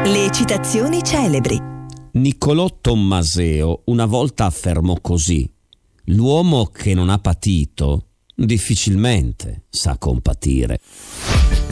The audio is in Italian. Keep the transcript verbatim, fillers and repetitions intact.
Le citazioni celebri. Niccolò Tommaseo una volta affermò così: l'uomo che non ha patito difficilmente sa compatire.